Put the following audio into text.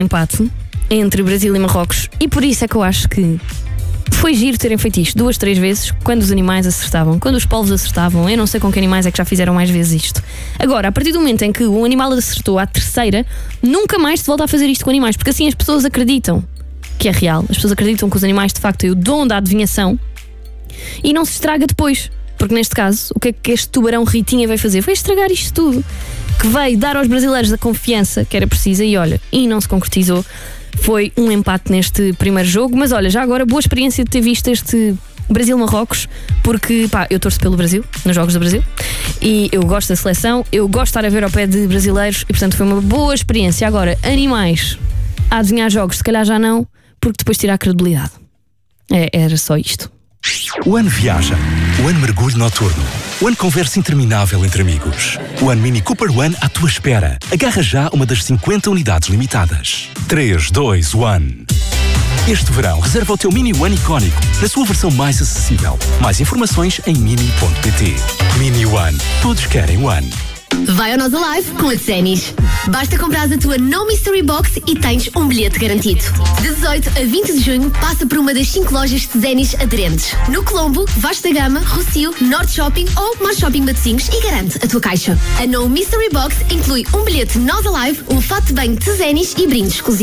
empate entre Brasil e Marrocos, e por isso é que eu acho que foi giro terem feito isto 2, 3 vezes, quando os animais acertavam, quando os povos acertavam. Eu não sei com que animais é que já fizeram mais vezes isto. Agora, a partir do momento em que um animal acertou à terceira, nunca mais se volta a fazer isto com animais, porque assim as pessoas acreditam que é real. As pessoas acreditam que os animais de facto têm o dom da adivinhação e não se estraga depois. Porque neste caso, o que é que este tubarão Ritinha veio fazer? Veio estragar isto tudo, que veio dar aos brasileiros a confiança que era precisa e olha, e não se concretizou. Foi um empate neste primeiro jogo, mas olha, já agora boa experiência de ter visto este Brasil-Marrocos, porque pá, eu torço pelo Brasil, nos Jogos do Brasil, e eu gosto da seleção, eu gosto de estar a ver ao pé de brasileiros e portanto foi uma boa experiência. Agora, animais a adivinhar jogos, se calhar já não, porque depois tira a credibilidade. Era só isto. O ano viaja, o ano mergulho noturno, o ano conversa interminável entre amigos, o ano Mini Cooper One à tua espera. Agarra já uma das 50 unidades limitadas. 3, 2, 1. Este verão reserva o teu Mini One icónico na sua versão mais acessível. Mais informações em mini.pt. Mini One, todos querem One. Vai ao Nós Alive com a Tsenis. Basta comprar a tua No Mystery Box e tens um bilhete garantido. De 18 a 20 de junho, passa por uma das 5 lojas Tsenis aderentes. No Colombo, Vasta Gama, Rossio, Norte Shopping ou Mar Shopping Matosinhos e garante a tua caixa. A No Mystery Box inclui um bilhete Nós Alive, um fato de banho Tsenis e brindes exclusivos.